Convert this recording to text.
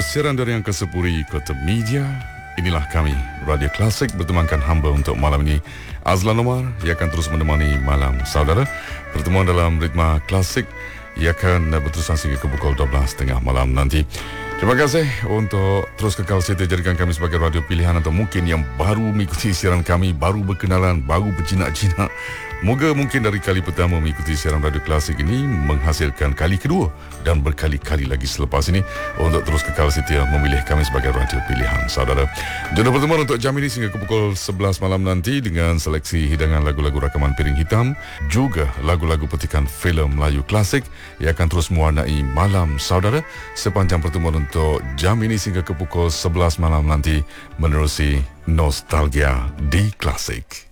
siaran dari Angkasa Sepuri Kota Media. Inilah kami, Radio Klasik bertemankan hamba untuk malam ini. Azlan Omar yang akan terus menemani malam saudara. Pertemuan dalam ritma klasik ia akan berterusan sehingga ke pukul 12.30 malam nanti. Terima kasih untuk terus kekal setia jadikan kami sebagai radio pilihan atau mungkin yang baru mengikuti siaran kami, baru berkenalan, baru berjinak-jinak. Moga mungkin dari kali pertama mengikuti siaran radio klasik ini menghasilkan kali kedua dan berkali-kali lagi selepas ini untuk terus kekal setia memilih kami sebagai radio pilihan saudara. Jodoh pertemuan untuk jam ini sehingga ke pukul 11 malam nanti dengan seleksi hidangan lagu-lagu rakaman piring hitam, juga lagu-lagu petikan filem Melayu klasik yang akan terus mewarnai malam saudara sepanjang pertemuan untuk jam ini sehingga ke pukul 11 malam nanti menerusi nostalgia di klasik.